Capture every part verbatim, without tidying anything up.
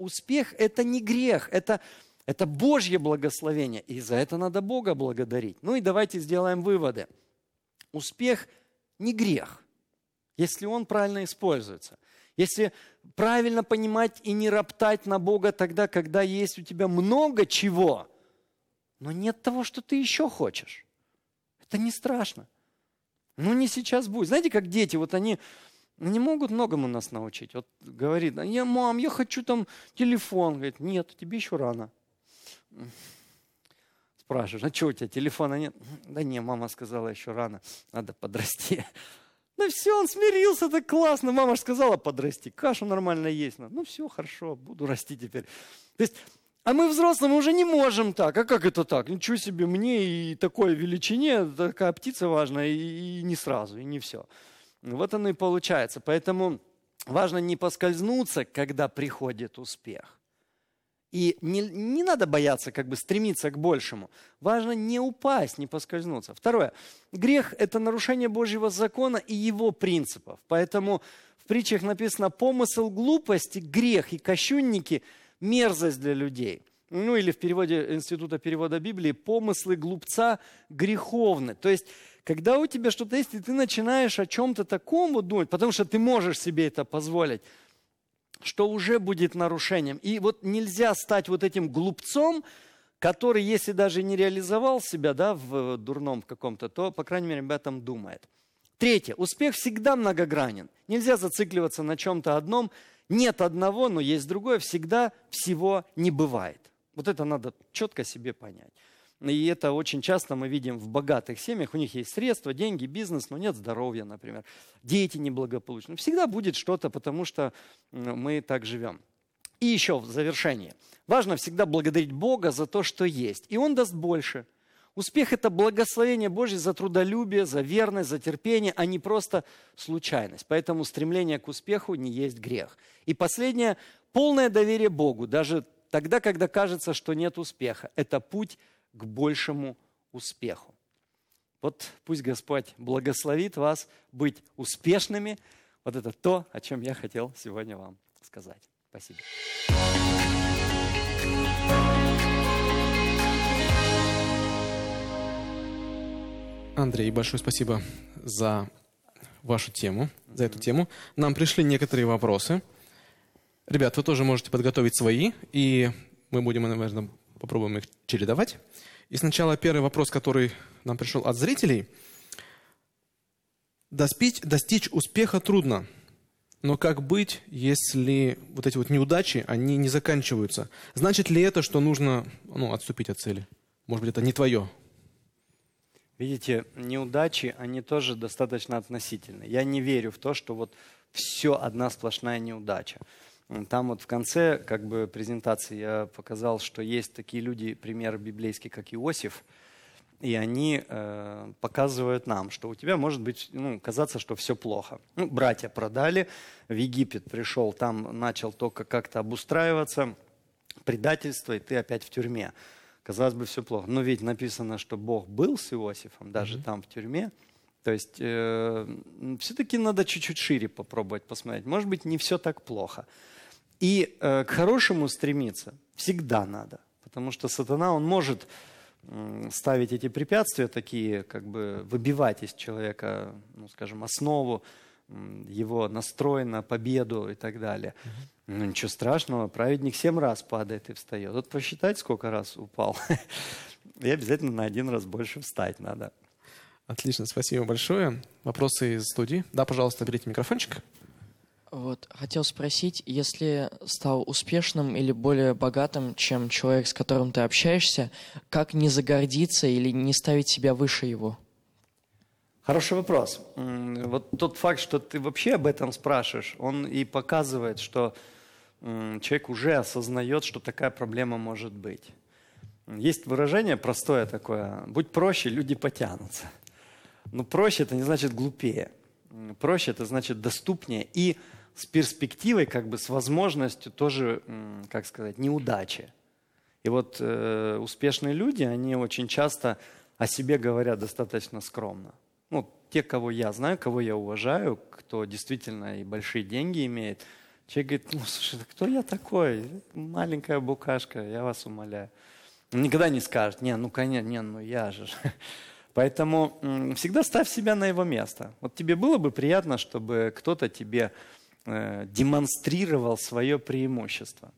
успех – это не грех, это, это Божье благословение. И за это надо Бога благодарить. Ну и давайте сделаем выводы. Успех не грех, если он правильно используется. Если правильно понимать и не роптать на Бога тогда, когда есть у тебя много чего, но нет того, что ты еще хочешь. Это не страшно. Ну не сейчас будет. Знаете, как дети, вот они не могут многому нас научить. Вот говорит, я, мам, я хочу там телефон. Говорит, нет, тебе еще рано. Спрашиваешь, а что у тебя, телефона нет? Да не, мама сказала, еще рано, надо подрасти. Ну все, он смирился, так классно. Мама же сказала подрасти, кашу нормально есть. Ну все, хорошо, буду расти теперь. То есть, а мы взрослые, мы уже не можем так. А как это так? Ничего себе, мне и такой величине, такая птица важная, и, и не сразу, и не все. Вот оно и получается. Поэтому важно не поскользнуться, когда приходит успех. И не, не надо бояться как бы стремиться к большему. Важно не упасть, не поскользнуться. Второе. Грех – это нарушение Божьего закона и его принципов. Поэтому в притчах написано «помысл глупости, грех и кощунники – мерзость для людей». Ну или в переводе Института перевода Библии «помыслы глупца греховны». То есть, когда у тебя что-то есть, и ты начинаешь о чем-то таком вот думать, потому что ты можешь себе это позволить, что уже будет нарушением. И вот нельзя стать вот этим глупцом, который, если даже не реализовал себя, да, в дурном каком-то, то, по крайней мере, об этом думает. Третье. Успех всегда многогранен. Нельзя зацикливаться на чем-то одном. Нет одного, но есть другое. Всегда всего не бывает. Вот это надо четко себе понять. И это очень часто мы видим в богатых семьях. У них есть средства, деньги, бизнес, но нет здоровья, например. Дети неблагополучны. Всегда будет что-то, потому что мы так живем. И еще в завершение. Важно всегда благодарить Бога за то, что есть. И Он даст больше. Успех – это благословение Божье за трудолюбие, за верность, за терпение, а не просто случайность. Поэтому стремление к успеху не есть грех. И последнее – полное доверие Богу, даже тогда, когда кажется, что нет успеха. Это путь к большему успеху. Вот пусть Господь благословит вас быть успешными. Вот это то, о чем я хотел сегодня вам сказать. Спасибо. Андрей, большое спасибо за вашу тему, за эту тему. Нам пришли некоторые вопросы. Ребят, вы тоже можете подготовить свои, и мы будем, наверное, попробуем их чередовать. И сначала первый вопрос, который нам пришел от зрителей. Достичь, достичь успеха трудно, но как быть, если вот эти вот неудачи, они не заканчиваются? Значит ли это, что нужно, ну, отступить от цели? Может быть, это не твое? Видите, неудачи, они тоже достаточно относительны. Я не верю в то, что вот все одна сплошная неудача. Там вот в конце как бы презентации я показал, что есть такие люди, пример библейский, как Иосиф, и они э, показывают нам, что у тебя может быть, ну, казаться, что все плохо. Ну, братья продали, в Египет пришел, там начал только как-то обустраиваться, предательство, и ты опять в тюрьме. Казалось бы, все плохо. Но ведь написано, что Бог был с Иосифом, даже mm-hmm. там в тюрьме. То есть э, все-таки надо чуть-чуть шире попробовать посмотреть. Может быть, не все так плохо. И э, к хорошему стремиться всегда надо. Потому что сатана, он может э, ставить эти препятствия такие, как бы выбивать из человека, ну, скажем, основу, э, его настрой на победу и так далее. Mm-hmm. Ну, ничего страшного, праведник семь раз падает и встает. Вот посчитать, сколько раз упал. И обязательно на один раз больше встать надо. Отлично, спасибо большое. Вопросы из студии? Да, пожалуйста, берите микрофончик. Вот, хотел спросить, если стал успешным или более богатым, чем человек, с которым ты общаешься, как не загордиться или не ставить себя выше его? Хороший вопрос. Вот тот факт, что ты вообще об этом спрашиваешь, он и показывает, что человек уже осознает, что такая проблема может быть. Есть выражение простое такое: будь проще, люди потянутся. Но проще это не значит глупее. Проще это значит доступнее и с перспективой, как бы с возможностью тоже, как сказать, неудачи. И вот э, успешные люди, они очень часто о себе говорят достаточно скромно. Ну, те, кого я знаю, кого я уважаю, кто действительно и большие деньги имеет, Человек говорит, ну, слушай, кто я такой? Маленькая букашка, я вас умоляю. Он никогда не скажет, не, ну, конечно, не, ну, я же. Поэтому м, всегда ставь себя на его место. Вот тебе было бы приятно, чтобы кто-то тебе э, демонстрировал свое преимущество.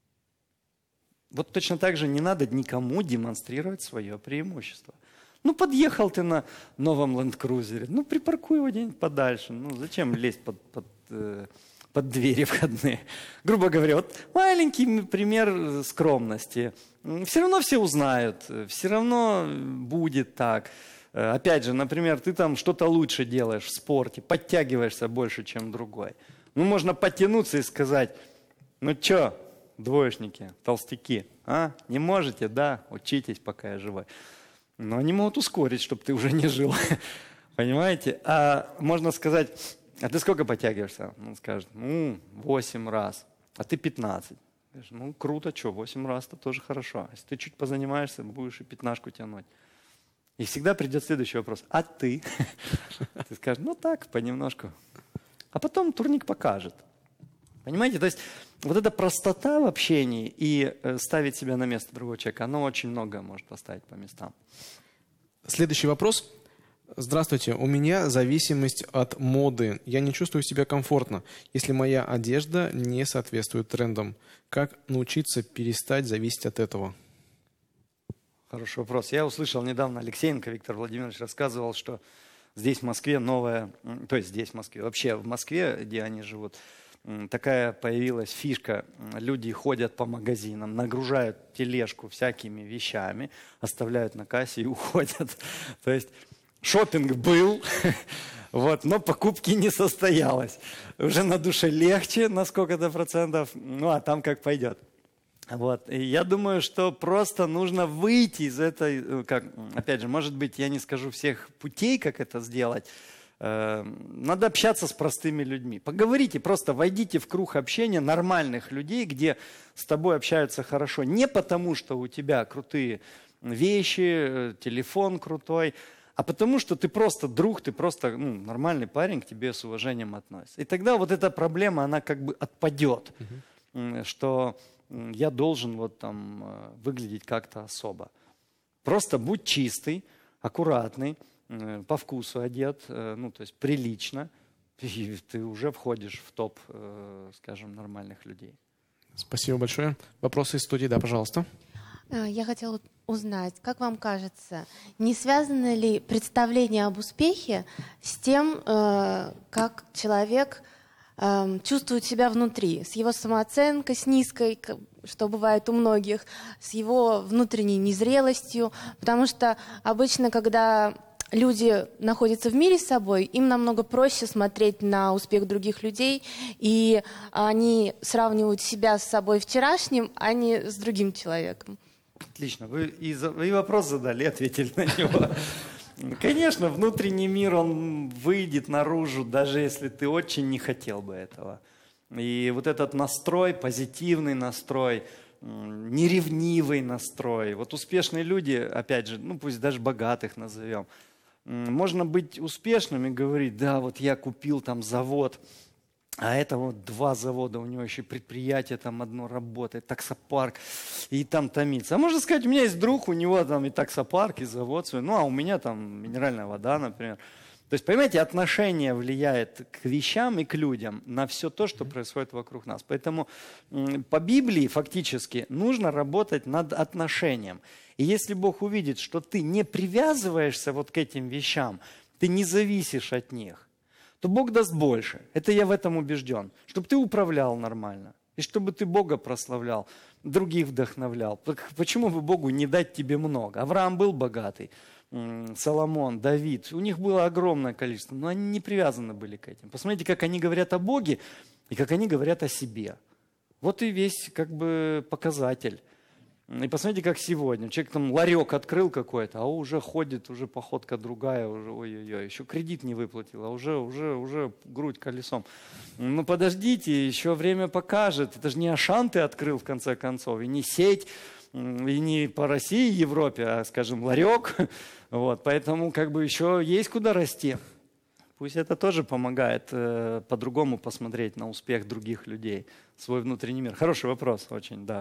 Вот точно так же не надо никому демонстрировать свое преимущество. Ну, подъехал ты на новом ленд-крузере, ну, припаркуй его где-нибудь подальше. Ну, зачем лезть под, под, э, под двери входные? Грубо говоря, вот маленький пример скромности. Все равно все узнают, все равно будет так. Опять же, например, ты там что-то лучше делаешь в спорте, подтягиваешься больше, чем другой. Ну, можно подтянуться и сказать, ну, что, двоечники, толстяки, а? Не можете? Да, учитесь, пока я живой. Но они могут ускорить, чтобы ты уже не жил. Понимаете? А можно сказать, а ты сколько подтягиваешься? Он скажет, ну, восемь раз, а ты пятнадцать. Ну, круто, что, восемь раз, это тоже хорошо. Если ты чуть позанимаешься, будешь и пятнашку тянуть. И всегда придет следующий вопрос, а ты? Ты скажешь, ну так, понемножку. А потом турник покажет. Понимаете? То есть вот эта простота в общении и э, ставить себя на место другого человека, оно очень многое может поставить по местам. Следующий вопрос. Здравствуйте, у меня зависимость от моды. Я не чувствую себя комфортно, если моя одежда не соответствует трендам. Как научиться перестать зависеть от этого? Хороший вопрос. Я услышал недавно, Алексеенко Виктор Владимирович рассказывал, что здесь в Москве новая, то есть здесь в Москве, вообще в Москве, где они живут, такая появилась фишка. Люди ходят по магазинам, нагружают тележку всякими вещами, оставляют на кассе и уходят. То есть шопинг был, вот, но покупки не состоялось. Уже на душе легче на сколько-то процентов, ну а там как пойдет. Вот. И я думаю, что просто нужно выйти из этой, как, опять же, может быть, я не скажу всех путей, как это сделать. Надо общаться с простыми людьми. Поговорите, просто войдите в круг общения нормальных людей, где с тобой общаются хорошо. Не потому, что у тебя крутые вещи, телефон крутой, а потому, что ты просто друг, ты просто ну, нормальный парень, к тебе с уважением относится. И тогда вот эта проблема, она как бы отпадет, uh-huh. что я должен вот там выглядеть как-то особо. Просто будь чистый, аккуратный, по вкусу одет, ну, то есть прилично, и ты уже входишь в топ, скажем, нормальных людей. Спасибо большое. Вопросы из студии, да, пожалуйста. Я хотела узнать, как вам кажется, не связано ли представление об успехе с тем, как человек чувствует себя внутри, с его самооценкой, с низкой, что бывает у многих, с его внутренней незрелостью, потому что обычно, когда люди находятся в мире с собой, им намного проще смотреть на успех других людей, и они сравнивают себя с собой вчерашним, а не с другим человеком. Отлично. Вы и, за, и вопрос задали, ответили на него. Конечно, внутренний мир, он выйдет наружу, даже если ты очень не хотел бы этого. И вот этот настрой, позитивный настрой, неревнивый настрой. Вот успешные люди, опять же, ну пусть даже богатых назовем, можно быть успешным и говорить, да, вот я купил там завод, а это вот два завода, у него еще предприятие там одно работает, таксопарк, и там томится. А можно сказать, у меня есть друг, у него там и таксопарк, и завод свой, ну а у меня там минеральная вода, например. То есть, понимаете, отношение влияет к вещам и к людям на все то, что происходит вокруг нас. Поэтому по Библии фактически нужно работать над отношением. И если Бог увидит, что ты не привязываешься вот к этим вещам, ты не зависишь от них, то Бог даст больше. Это я в этом убежден. Чтобы ты управлял нормально. И чтобы ты Бога прославлял, других вдохновлял. Почему бы Богу не дать тебе много? Авраам был богатый, Соломон, Давид. У них было огромное количество, но они не привязаны были к этим. Посмотрите, как они говорят о Боге и как они говорят о себе. Вот и весь как бы показатель. И посмотрите, как сегодня. Человек там ларек открыл какой-то, а уже ходит, уже походка другая, уже ой-ой-ой, еще кредит не выплатил, а уже, уже, уже грудь колесом. Ну подождите, еще время покажет. Это же не Ашан ты открыл в конце концов, и не сеть, и не по России, Европе, а, скажем, ларек. Вот, поэтому как бы еще есть куда расти. Пусть это тоже помогает э, по-другому посмотреть на успех других людей, свой внутренний мир. Хороший вопрос очень, да.